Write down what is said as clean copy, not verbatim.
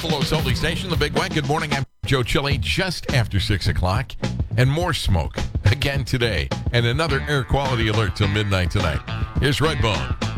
Buffalo's only station, The Big One. Good morning. I'm Joe Chili, just after 6 o'clock. And more smoke again today. And another air quality alert till midnight tonight. Here's Redbone.